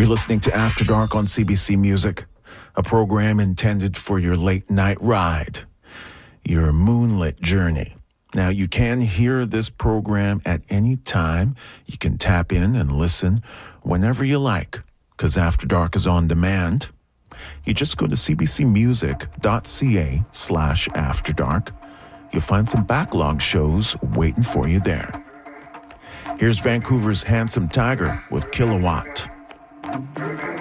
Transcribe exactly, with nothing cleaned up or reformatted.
You're listening to After Dark on C B C Music, a program intended for your late night ride, your moonlit journey. Now, you can hear this program at any time. You can tap in and listen whenever you like, because After Dark is on demand. You just go to cbcmusic.ca slash After Dark. You'll find some backlog shows waiting for you there. Here's Vancouver's Handsome Tiger with Kilowatt.